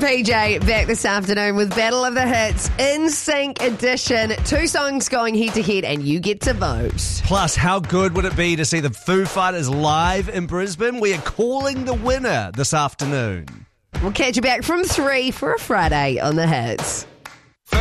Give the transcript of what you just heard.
PJ back this afternoon with Battle of the Hits In Sync edition. 2 songs going head to head and you get to vote. Plus, how good would it be to see the Foo Fighters live in Brisbane? We are calling the winner this afternoon. We'll catch you back from 3 for a Friday on the Hits.